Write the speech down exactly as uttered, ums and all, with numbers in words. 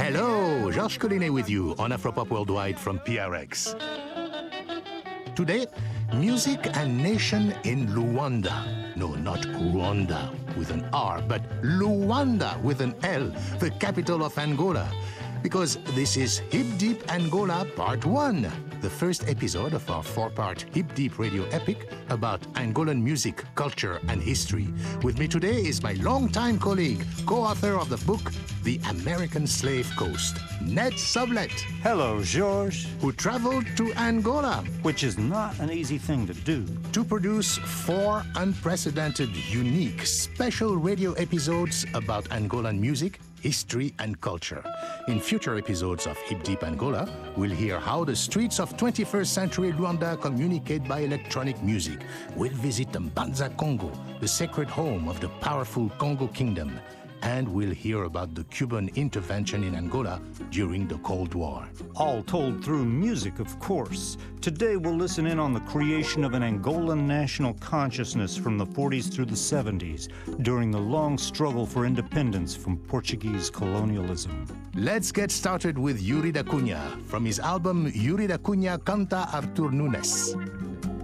Hello, Georges Collinet with you on Afropop Worldwide from P R X. Today, music and nation in Luanda. No, not Rwanda with an R, but Luanda with an L, the capital of Angola. Because this is Hip Deep Angola Part one, the first episode of our four-part Hip Deep radio epic about Angolan music, culture, and history. With me today is my longtime colleague, co-author of the book The American Slave Coast, Ned Sublette. Hello, Georges. Who traveled to Angola. Which is not an easy thing to do. To produce four unprecedented, unique, special radio episodes about Angolan music, history, and culture. In future episodes of Hip Deep Angola, we'll hear how the streets of twenty-first century Luanda communicate by electronic music. We'll visit Mbanza Congo, the sacred home of the powerful Congo Kingdom. And we'll hear about the Cuban intervention in Angola during the Cold War. All told through music, of course. Today we'll listen in on the creation of an Angolan national consciousness from the forties through the seventies, during the long struggle for independence from Portuguese colonialism. Let's get started with Yuri da Cunha, from his album Yuri da Cunha Canta Artur Nunes.